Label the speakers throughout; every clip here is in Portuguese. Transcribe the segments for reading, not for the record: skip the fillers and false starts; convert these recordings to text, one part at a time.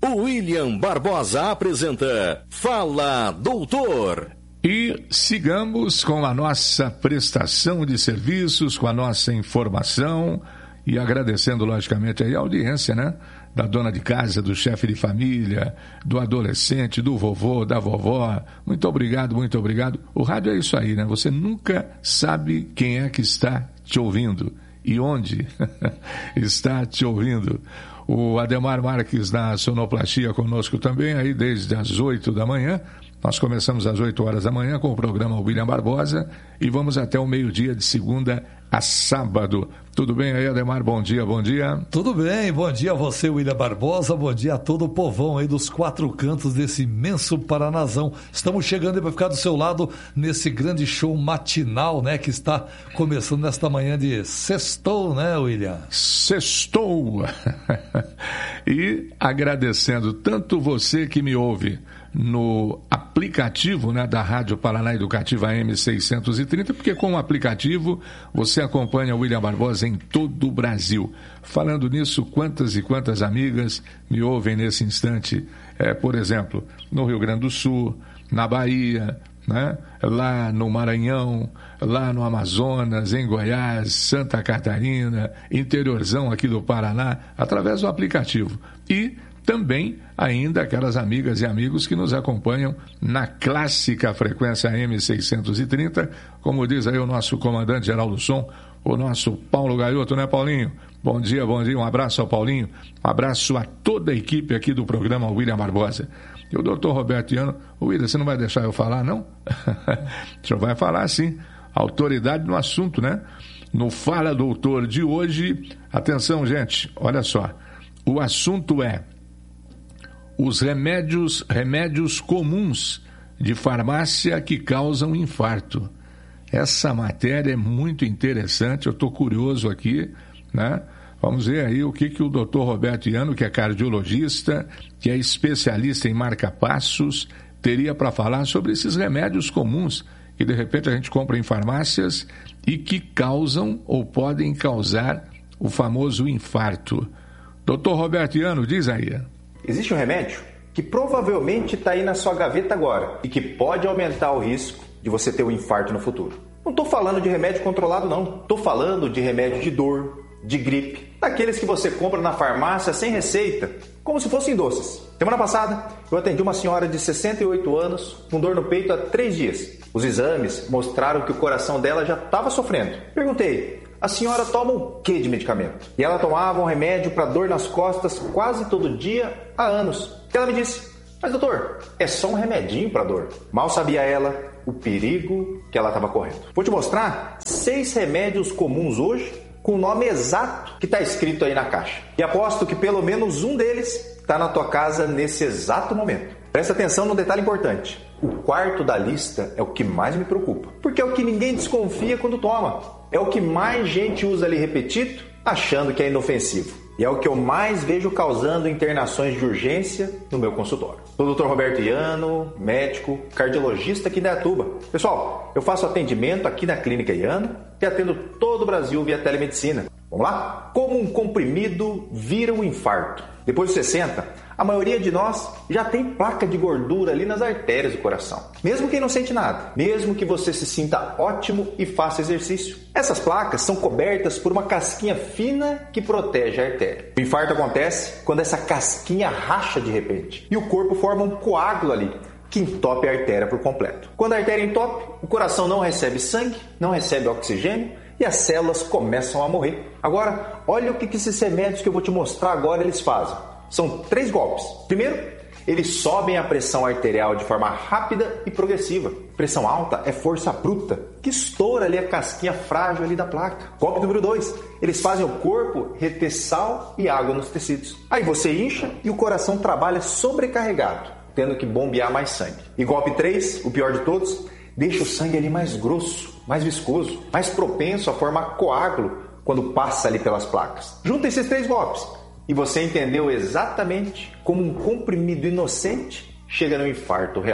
Speaker 1: William Barbosa apresenta Fala Doutor.
Speaker 2: E sigamos com a nossa prestação de serviços, com a nossa informação e agradecendo, logicamente, aí a audiência, né? Da dona de casa, do chefe de família, do adolescente, do vovô, da vovó. Muito obrigado, muito obrigado. O rádio é isso aí, né? Você nunca sabe quem é que está te ouvindo e onde está te ouvindo. O Ademar Marques na sonoplastia conosco também, aí desde as 8 da manhã. Nós começamos às 8 horas da manhã com o programa William Barbosa e vamos até o meio-dia de segunda a sábado. Tudo bem aí, Ademar? Bom dia, bom dia.
Speaker 3: Tudo bem, bom dia a você, William Barbosa, bom dia a todo o povão aí dos quatro cantos desse imenso Paranazão. Estamos chegando aí para ficar do seu lado nesse grande show matinal, né, que está começando nesta manhã de sextou, né, William?
Speaker 2: Sextou! E agradecendo tanto você que me ouve no aplicativo, né, da Rádio Paraná Educativa AM630, porque com o aplicativo você acompanha o William Barbosa em todo o Brasil. Falando nisso, quantas e quantas amigas me ouvem nesse instante, por exemplo, no Rio Grande do Sul, na Bahia, né, lá no Maranhão, lá no Amazonas, em Goiás, Santa Catarina, interiorzão aqui do Paraná, através do aplicativo. E também ainda aquelas amigas e amigos que nos acompanham na clássica frequência AM630, como diz aí o nosso comandante geral do som, o nosso Paulo Gaioto, né, Paulinho? Bom dia, um abraço ao Paulinho, um abraço a toda a equipe aqui do programa William Barbosa. E o doutor Roberto Iano, William, você não vai deixar eu falar, não? O senhor vai falar, sim, autoridade no assunto, né? No Fala Doutor de hoje, atenção, gente, olha só, o assunto é os remédios comuns de farmácia que causam infarto. Essa matéria é muito interessante, eu estou curioso aqui, né? Vamos ver aí o que o doutor Roberto Iano, que é cardiologista, que é especialista em marca-passos, teria para falar sobre esses remédios comuns que de repente a gente compra em farmácias e que causam ou podem causar o famoso infarto. Doutor Roberto Iano, diz aí.
Speaker 4: Existe um remédio que provavelmente está aí na sua gaveta agora e que pode aumentar o risco de você ter um infarto no futuro. Não estou falando de remédio controlado, não. Estou falando de remédio de dor, de gripe, daqueles que você compra na farmácia sem receita, como se fossem doces. Semana passada, eu atendi uma senhora de 68 anos com dor no peito há 3 dias. Os exames mostraram que o coração dela já estava sofrendo. Perguntei: a senhora toma o que de medicamento? E ela tomava um remédio para dor nas costas quase todo dia há anos. E ela me disse: mas doutor, é só um remedinho para dor. Mal sabia ela o perigo que ela estava correndo. Vou te mostrar 6 remédios comuns hoje com o nome exato que está escrito aí na caixa. E aposto que pelo menos um deles está na tua casa nesse exato momento. Presta atenção num detalhe importante. O quarto da lista é o que mais me preocupa, porque é o que ninguém desconfia quando toma. É o que mais gente usa ali repetido, achando que é inofensivo. E é o que eu mais vejo causando internações de urgência no meu consultório. Sou o Dr. Roberto Iano, médico, cardiologista aqui da Indaiatuba. Pessoal, eu faço atendimento aqui na Clínica Iano e atendo todo o Brasil via telemedicina. Vamos lá? Como um comprimido vira um infarto? Depois dos 60, a maioria de nós já tem placa de gordura ali nas artérias do coração. Mesmo quem não sente nada, mesmo que você se sinta ótimo e faça exercício. Essas placas são cobertas por uma casquinha fina que protege a artéria. O infarto acontece quando essa casquinha racha de repente e o corpo forma um coágulo ali que entope a artéria por completo. Quando a artéria entope, o coração não recebe sangue, não recebe oxigênio e as células começam a morrer. Agora, olha o que esses remédios que eu vou te mostrar agora eles fazem. São 3 golpes. Primeiro, eles sobem a pressão arterial de forma rápida e progressiva. Pressão alta é força bruta, que estoura ali a casquinha frágil ali da placa. Golpe número 2, eles fazem o corpo reter sal e água nos tecidos. Aí você incha e o coração trabalha sobrecarregado, tendo que bombear mais sangue. E golpe 3, o pior de todos, deixa o sangue ali mais grosso, mais viscoso, mais propenso a formar coágulo quando passa ali pelas placas. Junta esses 3 golpes e você entendeu exatamente como um comprimido inocente chega no infarto real.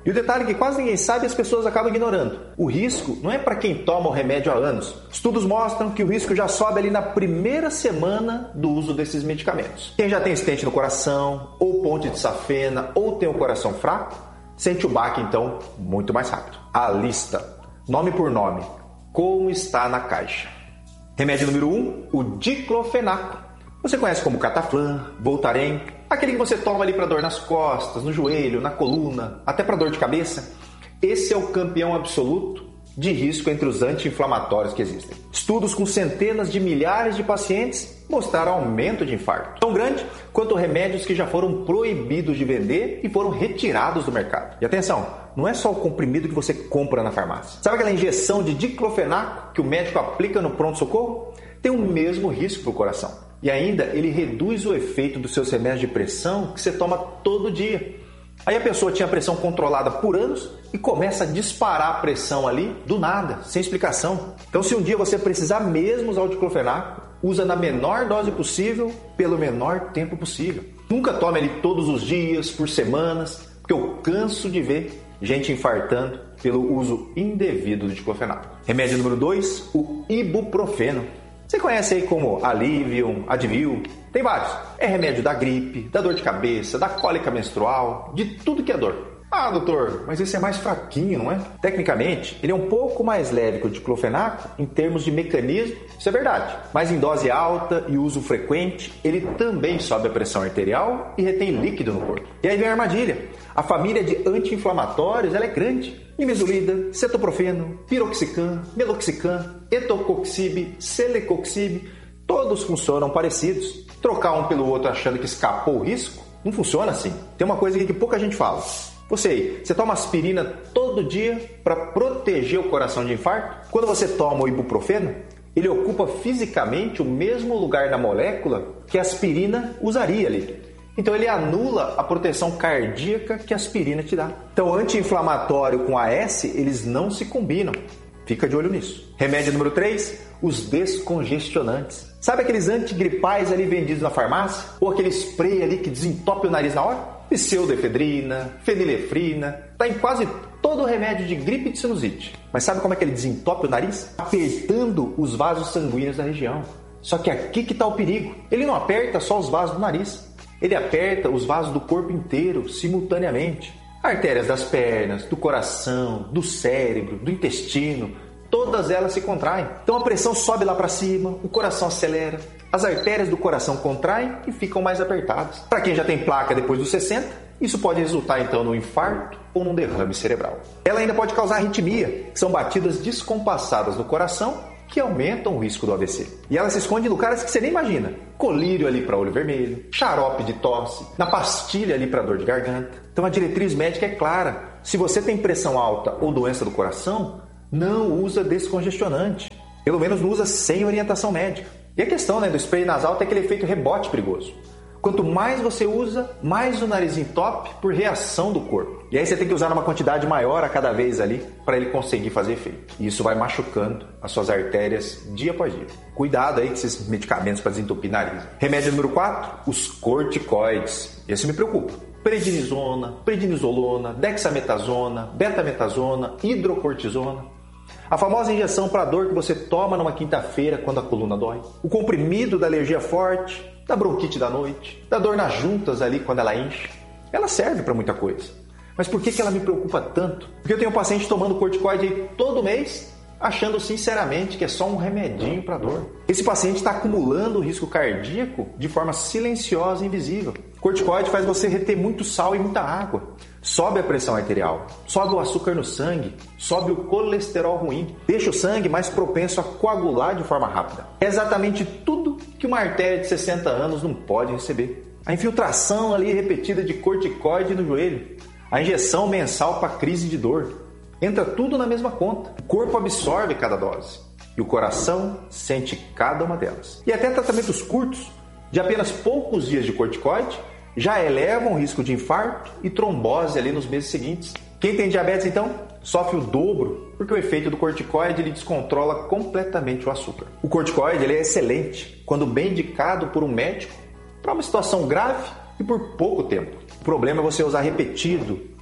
Speaker 4: E o detalhe é que quase ninguém sabe e as pessoas acabam ignorando. O risco não é para quem toma o remédio há anos. Estudos mostram que o risco já sobe ali na primeira semana do uso desses medicamentos. Quem já tem estente no coração, ou ponte de safena, ou tem o coração fraco, sente o baque então muito mais rápido. A lista, nome por nome, como está na caixa. Remédio número 1, o diclofenaco. Você conhece como Cataflam, Voltaren, aquele que você toma ali para dor nas costas, no joelho, na coluna, até para dor de cabeça. Esse é o campeão absoluto de risco entre os anti-inflamatórios que existem. Estudos com centenas de milhares de pacientes mostraram aumento de infarto, tão grande quanto remédios que já foram proibidos de vender e foram retirados do mercado. E atenção, não é só o comprimido que você compra na farmácia. Sabe aquela injeção de diclofenaco que o médico aplica no pronto-socorro? Tem o mesmo risco para o coração. E ainda ele reduz o efeito dos seus remédios de pressão que você toma todo dia. Aí a pessoa tinha a pressão controlada por anos e começa a disparar a pressão ali do nada, sem explicação. Então se um dia você precisar mesmo usar o diclofenaco, usa na menor dose possível, pelo menor tempo possível. Nunca tome ele todos os dias, por semanas, porque eu canso de ver gente infartando pelo uso indevido do diclofenaco. Remédio número 2, o ibuprofeno. Você conhece aí como Alivium, Advil, tem vários. É remédio da gripe, da dor de cabeça, da cólica menstrual, de tudo que é dor. Ah, doutor, mas esse é mais fraquinho, não é? Tecnicamente, ele é um pouco mais leve que o diclofenaco em termos de mecanismo, isso é verdade. Mas em dose alta e uso frequente, ele também sobe a pressão arterial e retém líquido no corpo. E aí vem a armadilha. A família de anti-inflamatórios ela é grande. Nimesulida, cetoprofeno, piroxicam, meloxicam, etocoxib, celecoxib, todos funcionam parecidos. Trocar um pelo outro achando que escapou o risco, não funciona assim. Tem uma coisa aqui que pouca gente fala. Você toma aspirina todo dia para proteger o coração de infarto? Quando você toma o ibuprofeno, ele ocupa fisicamente o mesmo lugar na molécula que a aspirina usaria ali. Então ele anula a proteção cardíaca que a aspirina te dá. Então anti-inflamatório com AS, eles não se combinam. Fica de olho nisso. Remédio número 3, os descongestionantes. Sabe aqueles antigripais ali vendidos na farmácia? Ou aquele spray ali que desentope o nariz na hora? Pseudoefedrina, fenilefrina, está em quase todo o remédio de gripe e de sinusite. Mas sabe como é que ele desentope o nariz? Apertando os vasos sanguíneos da região. Só que aqui que está o perigo. Ele não aperta só os vasos do nariz. Ele aperta os vasos do corpo inteiro, simultaneamente. Artérias das pernas, do coração, do cérebro, do intestino, todas elas se contraem. Então a pressão sobe lá para cima, o coração acelera, as artérias do coração contraem e ficam mais apertadas. Para quem já tem placa depois dos 60, isso pode resultar então no infarto ou num derrame cerebral. Ela ainda pode causar arritmia, que são batidas descompassadas no coração, que aumentam o risco do AVC. E ela se esconde em lugares que você nem imagina. Colírio ali para olho vermelho, xarope de tosse, na pastilha ali para dor de garganta. Então a diretriz médica é clara. Se você tem pressão alta ou doença do coração, não usa descongestionante. Pelo menos não usa sem orientação médica. E a questão do spray nasal tem aquele efeito rebote perigoso. Quanto mais você usa, mais o nariz entope por reação do corpo. E aí você tem que usar uma quantidade maior a cada vez ali para ele conseguir fazer efeito. E isso vai machucando as suas artérias dia após dia. Cuidado aí com esses medicamentos para desentupir nariz. Remédio número 4, os corticoides. Esse me preocupa. Prednisona, prednisolona, dexametasona, betametasona, hidrocortisona. A famosa injeção para dor que você toma numa quinta-feira quando a coluna dói. O comprimido da alergia forte, da bronquite da noite, da dor nas juntas ali quando ela enche. Ela serve para muita coisa. Mas por que ela me preocupa tanto? Porque eu tenho um paciente tomando corticoide aí todo mês, achando sinceramente que é só um remedinho para dor. Esse paciente está acumulando o risco cardíaco de forma silenciosa e invisível. Corticoide faz você reter muito sal e muita água. Sobe a pressão arterial, sobe o açúcar no sangue, sobe o colesterol ruim, deixa o sangue mais propenso a coagular de forma rápida. É exatamente tudo que uma artéria de 60 anos não pode receber. A infiltração ali repetida de corticoide no joelho, a injeção mensal para crise de dor. Entra tudo na mesma conta. O corpo absorve cada dose e o coração sente cada uma delas. E até tratamentos curtos, de apenas poucos dias de corticoide, já elevam o risco de infarto e trombose ali nos meses seguintes. Quem tem diabetes, então, sofre o dobro, porque o efeito do corticoide ele descontrola completamente o açúcar. O corticoide ele é excelente quando bem indicado por um médico para uma situação grave e por pouco tempo. O problema é você usar repetido,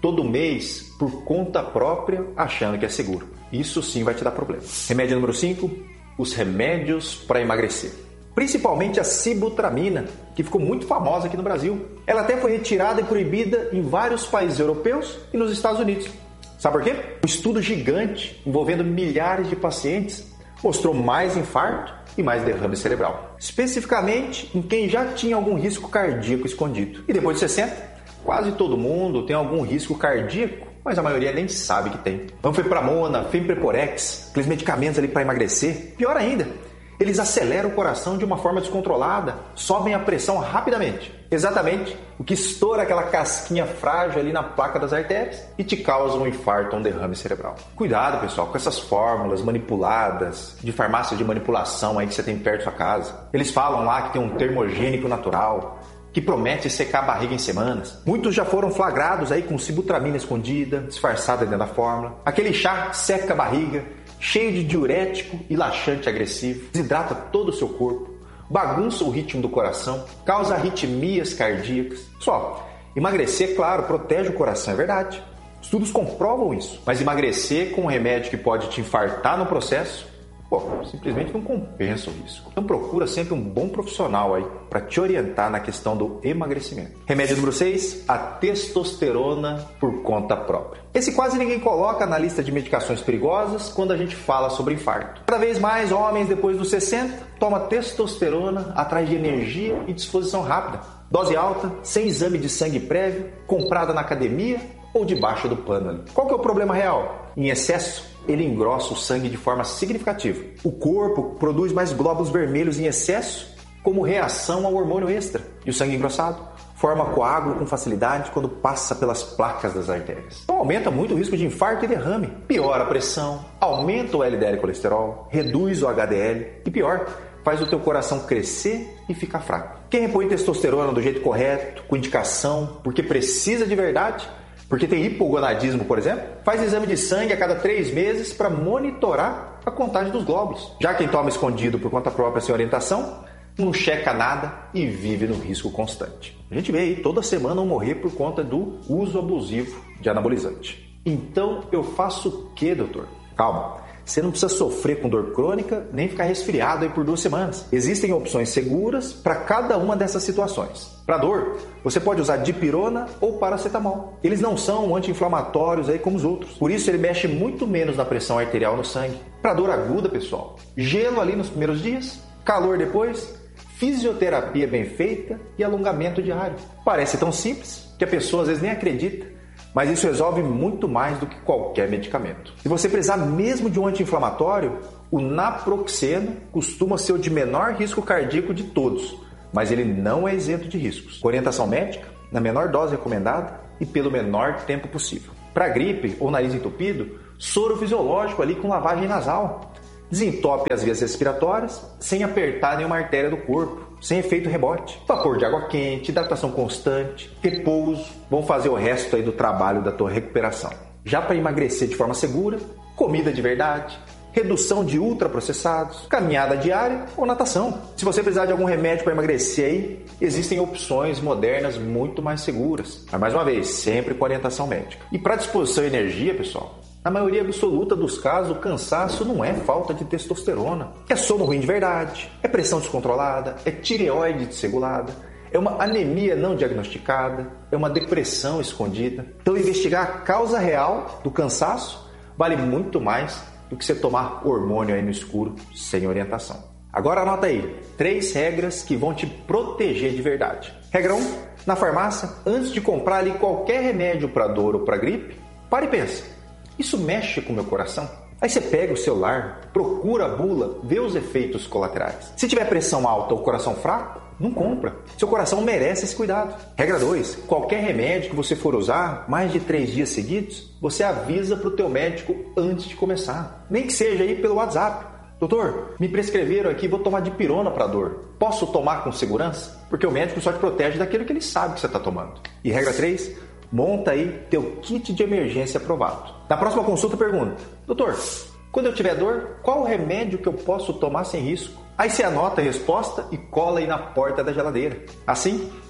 Speaker 4: todo mês por conta própria, achando que é seguro. Isso sim vai te dar problema. Remédio número 5, os remédios para emagrecer. Principalmente a sibutramina, que ficou muito famosa aqui no Brasil. Ela até foi retirada e proibida em vários países europeus e nos Estados Unidos. Sabe por quê? Um estudo gigante envolvendo milhares de pacientes mostrou mais infarto e mais derrame cerebral. Especificamente em quem já tinha algum risco cardíaco escondido. E depois de 60, quase todo mundo tem algum risco cardíaco, mas a maioria nem sabe que tem. Anfepramona, Fempreporex, aqueles medicamentos ali para emagrecer. Pior ainda, eles aceleram o coração de uma forma descontrolada, sobem a pressão rapidamente. Exatamente o que estoura aquela casquinha frágil ali na placa das artérias e te causa um infarto ou um derrame cerebral. Cuidado, pessoal, com essas fórmulas manipuladas de farmácia de manipulação aí que você tem perto da sua casa. Eles falam lá que tem um termogênico natural, que promete secar a barriga em semanas. Muitos já foram flagrados aí com sibutramina escondida, disfarçada dentro da fórmula. Aquele chá seca a barriga, cheio de diurético e laxante agressivo, desidrata todo o seu corpo, bagunça o ritmo do coração, causa arritmias cardíacas. Só, emagrecer, claro, protege o coração, é verdade. Estudos comprovam isso. Mas emagrecer com um remédio que pode te infartar no processo, simplesmente não compensa o risco. Então procura sempre um bom profissional aí para te orientar na questão do emagrecimento. Remédio número 6, a testosterona por conta própria. Esse quase ninguém coloca na lista de medicações perigosas quando a gente fala sobre infarto. Cada vez mais homens depois dos 60 tomam testosterona atrás de energia e disposição rápida. Dose alta, sem exame de sangue prévio, comprada na academia ou debaixo do pano ali. Qual que é o problema real? Em excesso, ele engrossa o sangue de forma significativa. O corpo produz mais glóbulos vermelhos em excesso como reação ao hormônio extra. E o sangue engrossado forma coágulo com facilidade quando passa pelas placas das artérias. Então aumenta muito o risco de infarto e derrame. Piora a pressão, aumenta o LDL colesterol, reduz o HDL e pior, faz o teu coração crescer e ficar fraco. Quem repõe testosterona do jeito correto, com indicação, porque precisa de verdade, porque tem hipogonadismo, por exemplo, faz exame de sangue a cada 3 meses para monitorar a contagem dos glóbulos. Já quem toma escondido por conta própria sem orientação, não checa nada e vive no risco constante. A gente vê aí toda semana um morrer por conta do uso abusivo de anabolizante. Então eu faço o quê, doutor? Calma. Você não precisa sofrer com dor crônica nem ficar resfriado aí por 2 semanas. Existem opções seguras para cada uma dessas situações. Para dor, você pode usar dipirona ou paracetamol. Eles não são anti-inflamatórios aí como os outros. Por isso ele mexe muito menos na pressão arterial no sangue. Para dor aguda, pessoal, gelo ali nos primeiros dias, calor depois, fisioterapia bem feita e alongamento diário. Parece tão simples que a pessoa às vezes nem acredita. Mas isso resolve muito mais do que qualquer medicamento. Se você precisar mesmo de um anti-inflamatório, o naproxeno costuma ser o de menor risco cardíaco de todos, mas ele não é isento de riscos. Orientação médica, na menor dose recomendada e pelo menor tempo possível. Para gripe ou nariz entupido, soro fisiológico ali com lavagem nasal. Desentope as vias respiratórias sem apertar nenhuma artéria do corpo, sem efeito rebote. Vapor de água quente, hidratação constante, repouso, vão fazer o resto aí do trabalho da tua recuperação. Já para emagrecer de forma segura, comida de verdade, redução de ultraprocessados, caminhada diária ou natação. Se você precisar de algum remédio para emagrecer aí, existem opções modernas muito mais seguras. Mas mais uma vez, sempre com orientação médica. E para disposição e energia, pessoal, na maioria absoluta dos casos, o cansaço não é falta de testosterona. É sono ruim de verdade, é pressão descontrolada, é tireoide desregulada, é uma anemia não diagnosticada, é uma depressão escondida. Então, investigar a causa real do cansaço vale muito mais do que você tomar hormônio aí no escuro sem orientação. Agora anota aí 3 regras que vão te proteger de verdade. Regra 1, na farmácia, antes de comprar ali qualquer remédio para dor ou para gripe, para e pensa. Isso mexe com o meu coração? Aí você pega o celular, procura a bula, vê os efeitos colaterais. Se tiver pressão alta ou coração fraco, não compra. Seu coração merece esse cuidado. Regra 2, qualquer remédio que você for usar mais de 3 dias seguidos, você avisa para o teu médico antes de começar. Nem que seja aí pelo WhatsApp. Doutor, me prescreveram aqui, vou tomar dipirona para dor. Posso tomar com segurança? Porque o médico só te protege daquilo que ele sabe que você está tomando. E regra 3, monta aí teu kit de emergência aprovado. Na próxima consulta pergunta, doutor, quando eu tiver dor, qual o remédio que eu posso tomar sem risco? Aí você anota a resposta e cola aí na porta da geladeira. Assim,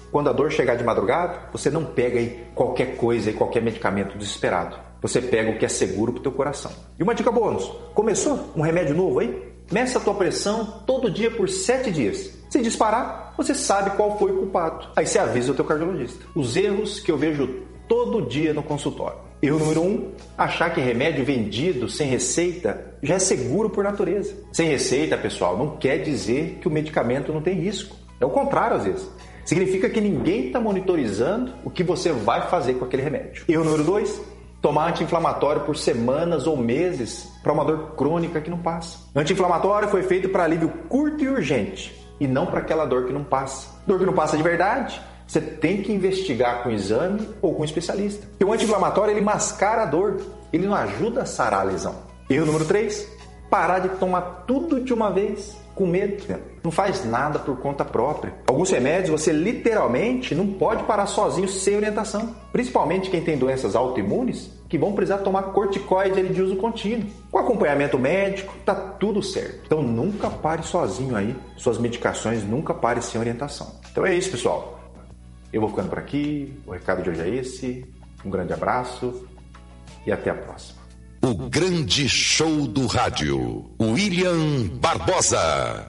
Speaker 4: Quando a dor chegar de madrugada, você não pega aí qualquer coisa, aí, qualquer medicamento desesperado. Você pega o que é seguro para o teu coração. E uma dica bônus, começou um remédio novo aí? Meça a tua pressão todo dia por 7 dias. Se disparar, você sabe qual foi o culpado. Aí você avisa o teu cardiologista. Os erros que eu vejo todo dia no consultório. Erro número 1, achar que remédio vendido sem receita já é seguro por natureza. Sem receita, pessoal, não quer dizer que o medicamento não tem risco. É o contrário, às vezes. Significa que ninguém está monitorizando o que você vai fazer com aquele remédio. Erro número 2, tomar anti-inflamatório por semanas ou meses para uma dor crônica que não passa. Anti-inflamatório foi feito para alívio curto e urgente e não para aquela dor que não passa. Dor que não passa de verdade, você tem que investigar com exame ou com especialista. E o anti-inflamatório, ele mascara a dor, ele não ajuda a sarar a lesão. Erro número 3, parar de tomar tudo de uma vez com medo. Não faz nada por conta própria. Alguns remédios você literalmente não pode parar sozinho sem orientação. Principalmente quem tem doenças autoimunes que vão precisar tomar corticoide de uso contínuo. Com acompanhamento médico, tá tudo certo. Então nunca pare sozinho aí. Suas medicações nunca pare sem orientação. Então é isso, pessoal. Eu vou ficando por aqui, o recado de hoje é esse, um grande abraço e até a próxima.
Speaker 1: O grande show do rádio, William Barbosa.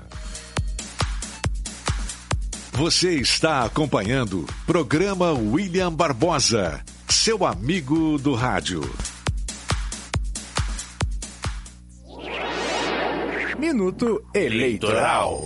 Speaker 1: Você está acompanhando o programa William Barbosa, seu amigo do rádio. Minuto Eleitoral.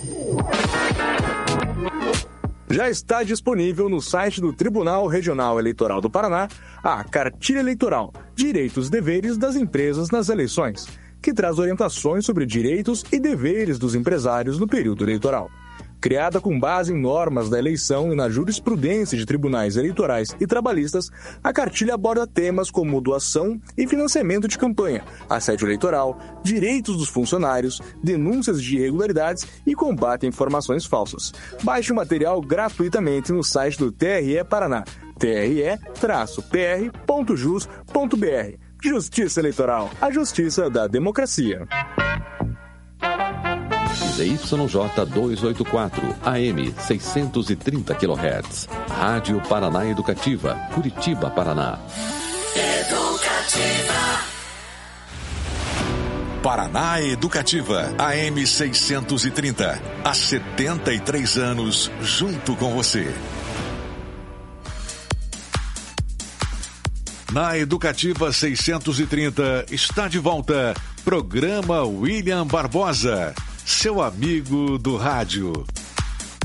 Speaker 1: Já está disponível no site do Tribunal Regional Eleitoral do Paraná a Cartilha Eleitoral, Direitos e Deveres das Empresas nas Eleições, que traz orientações sobre direitos e deveres dos empresários no período eleitoral. Criada com base em normas da eleição e na jurisprudência de tribunais eleitorais e trabalhistas, a cartilha aborda temas como doação e financiamento de campanha, assédio eleitoral, direitos dos funcionários, denúncias de irregularidades e combate a informações falsas. Baixe o material gratuitamente no site do TRE Paraná, tre-pr.jus.br. Justiça Eleitoral, a justiça da democracia. ZYJ 284, AM 630 kHz. Rádio Paraná Educativa, Curitiba, Paraná. Educativa. Paraná Educativa, AM 630. Há 73 anos, junto com você. Na Educativa 630 está de volta, programa William Barbosa, seu amigo do rádio.